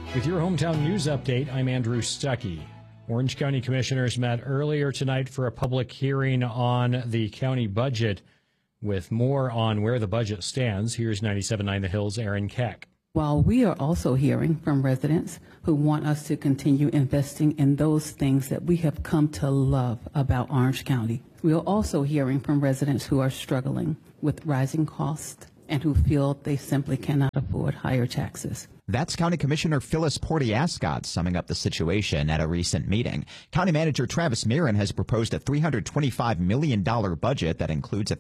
With your hometown news update, I'm Andrew Stuckey. Orange County commissioners met earlier tonight for a public hearing on the county budget. With more on where the budget stands, here's 97.9 The Hill's Aaron Keck. While we are also hearing from residents who want us to continue investing in those things that we have come to love about Orange County, we are also hearing from residents who are struggling with rising costs and who feel they simply cannot afford higher taxes. That's County Commissioner Phyllis Porty-Ascott summing up the situation at a recent meeting. County Manager Travis Mirren has proposed a $325 million budget that includes a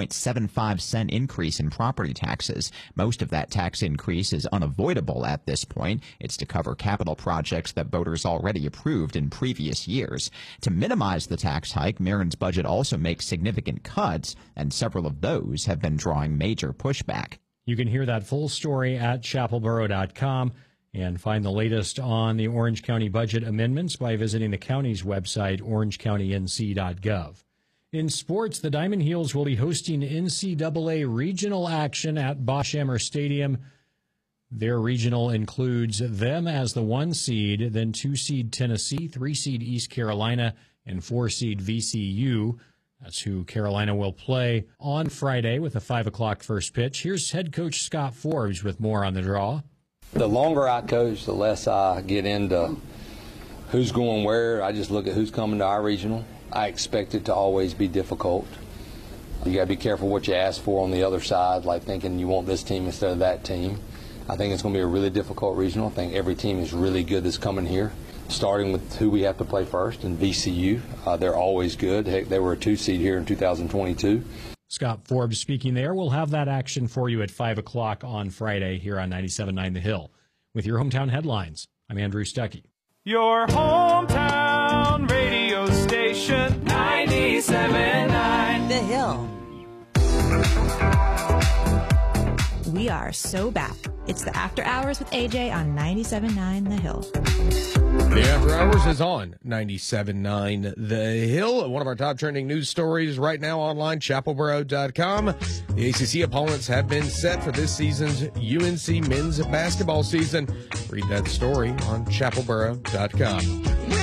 3.75 cent increase in property taxes. Most of that tax increase is unavoidable at this point. It's to cover capital projects that voters already approved in previous years. To minimize the tax hike, Mirren's budget also makes significant cuts, and several of those have been drawing major pushback. You can hear that full story at chapelboro.com and find the latest on the Orange County budget amendments by visiting the county's website, orangecountync.gov. In sports, the Diamond Heels will be hosting NCAA regional action at Bosch-Emmer Stadium. Their regional includes them as the 1 seed, then 2 seed Tennessee, 3 seed East Carolina, and 4 seed VCU. That's who Carolina will play on Friday with a 5 o'clock first pitch. Here's head coach Scott Forbes with more on the draw. The longer I coach, the less I get into who's going where. I just look at who's coming to our regional. I expect it to always be difficult. You got to be careful what you ask for on the other side, like thinking you want this team instead of that team. I think it's going to be a really difficult regional. I think every team is really good that's coming here. Starting with who we have to play first, and VCU, they're always good. Heck, they were a 2 seed here in 2022. Scott Forbes speaking there. We'll have that action for you at 5 o'clock on Friday here on 97.9 The Hill. With your hometown headlines, I'm Andrew Stuckey. Your hometown radio station, 97.9 The Hill. We are so back. It's the After Hours with AJ on 97.9 The Hill. The After Hours is on 97.9 The Hill. One of our top trending news stories right now online, chapelboro.com. The ACC opponents have been set for this season's UNC men's basketball season. Read that story on chapelboro.com.